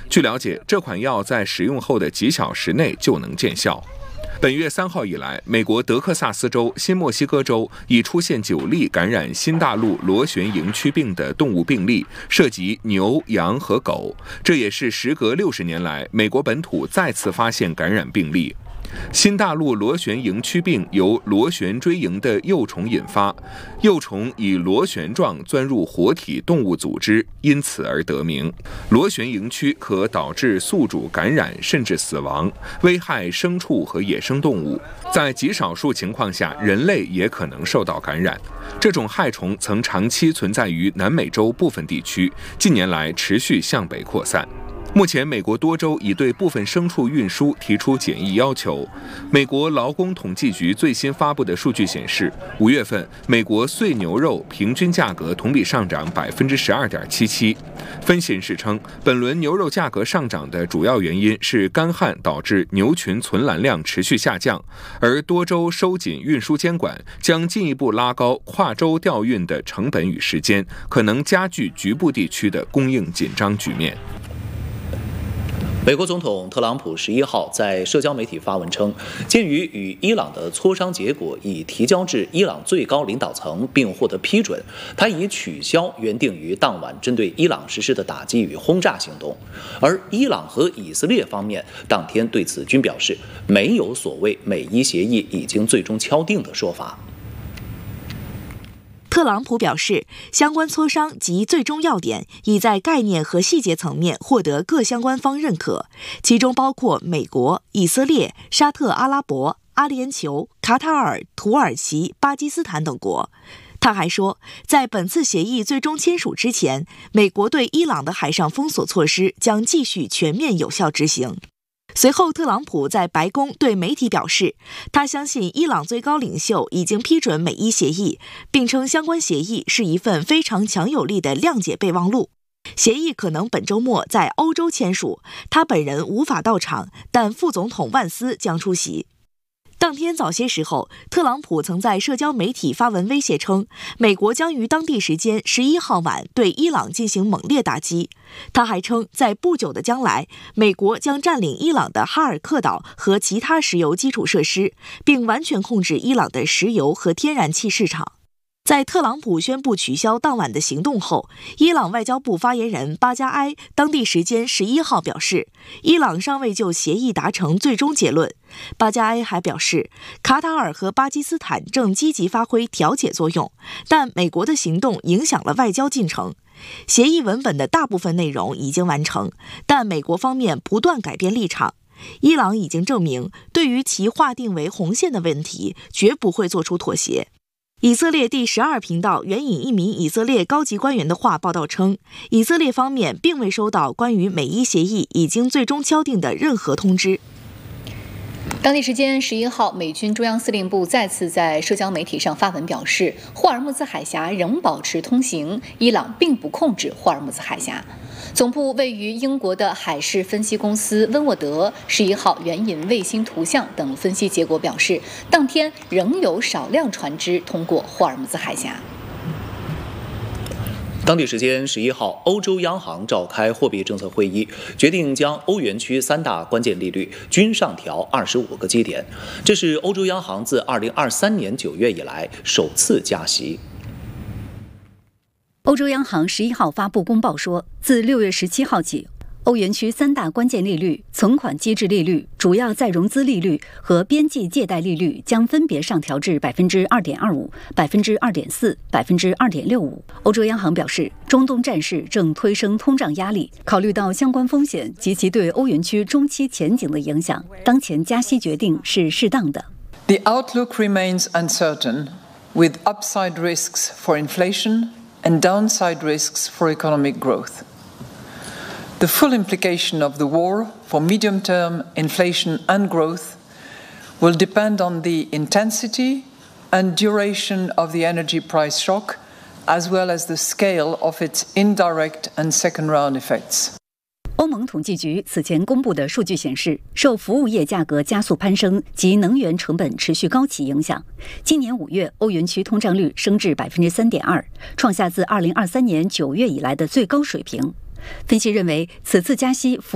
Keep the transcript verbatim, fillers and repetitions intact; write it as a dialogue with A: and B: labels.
A: 据了解，这款药在使用后的几小时内就能见效。本月三号以来，美国德克萨斯州、新墨西哥州已出现九例感染新大陆螺旋蝇曲病的动物病例，涉及牛、羊和狗。这也是时隔六十年来，美国本土再次发现感染病例。新大陆螺旋蝇曲病由螺旋锥蝇的幼虫引发，幼虫以螺旋状钻入活体动物组织，因此而得名。螺旋蝇曲可导致宿主感染甚至死亡，危害牲畜和野生动物。在极少数情况下，人类也可能受到感染。这种害虫曾长期存在于南美洲部分地区，近年来持续向北扩散。目前，美国多州已对部分牲畜运输提出检疫要求。美国劳工统计局最新发布的数据显示，五月份美国碎牛肉平均价格同比上涨百分之十二点七七。分析人士称，本轮牛肉价格上涨的主要原因是干旱导致牛群存栏量持续下降，而多州收紧运输监管，将进一步拉高跨州调运的成本与时间，可能加剧局部地区的供应紧张局面。
B: 美国总统特朗普十一号在社交媒体发文称，鉴于与伊朗的磋商结果已提交至伊朗最高领导层并获得批准，他已取消原定于当晚针对伊朗实施的打击与轰炸行动。而伊朗和以色列方面当天对此均表示，没有所谓美伊协议已经最终敲定的说法。
C: 特朗普表示，相关磋商及最终要点已在概念和细节层面获得各相关方认可，其中包括美国、以色列、沙特阿拉伯、阿联酋、卡塔尔、土耳其、巴基斯坦等国。他还说，在本次协议最终签署之前，美国对伊朗的海上封锁措施将继续全面有效执行。随后，特朗普在白宫对媒体表示，他相信伊朗最高领袖已经批准美伊协议，并称相关协议是一份非常强有力的谅解备忘录。协议可能本周末在欧洲签署，他本人无法到场，但副总统万斯将出席。当天早些时候，特朗普曾在社交媒体发文威胁称，美国将于当地时间十一号晚对伊朗进行猛烈打击。他还称，在不久的将来，美国将占领伊朗的哈尔克岛和其他石油基础设施，并完全控制伊朗的石油和天然气市场。在特朗普宣布取消当晚的行动后，伊朗外交部发言人巴加埃当地时间十一号表示，伊朗尚未就协议达成最终结论。巴加埃还表示，卡塔尔和巴基斯坦正积极发挥调解作用，但美国的行动影响了外交进程。协议文本的大部分内容已经完成，但美国方面不断改变立场。伊朗已经证明，对于其划定为红线的问题，绝不会做出妥协。以色列第十二频道援引一名以色列高级官员的话报道称，以色列方面并未收到关于美伊协议已经最终敲定的任何通知。
D: 当地时间十一号，美军中央司令部再次在社交媒体上发文表示，霍尔木兹海峡仍保持通行，伊朗并不控制霍尔木兹海峡。总部位于英国的海事分析公司温沃德十一号援引卫星图像等分析结果表示，当天仍有少量船只通过霍尔木兹海峡。
B: 当地时间十一号，欧洲央行召开货币政策会议，决定将欧元区三大关键利率均上调二十五个基点，这是欧洲央行自二零二三年九月以来首次加息。
E: 欧洲央行十一号发布公报说，自六月十七号起，欧元区三大关键利率、存款机制利率、主要再融资利率和边际借贷利率将分别上调至百分之二点二五、百分之二点四、百分之二点六五。欧洲央行表示，中东战事正推升通胀压力，考虑到相关风险及其对欧元区中期前景的影响，当前加息决定是适当的。
F: The outlook remains uncertain, with upside risks for inflation and downside risks for economic growth. The full implication of the war for medium-term inflation and growth will depend on the intensity and duration of the energy price shock, as well as the scale of its indirect and second-round effects.
E: 欧盟统计局此前公布的数据显示，受服务业价格加速攀升及能源成本持续高企影响，今年五月欧元区通胀率升至百分之三点二，创下自二零二三年九月以来的最高水平。分析认为，此次加息